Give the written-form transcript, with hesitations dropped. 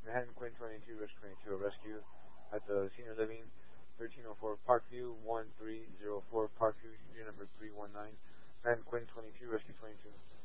Manhattan Quinn 22, Rescue 22, a rescue at the Senior Living, 1304 Parkview, 1304 Parkview, unit number 319. Manhattan Quinn 22, Rescue 22.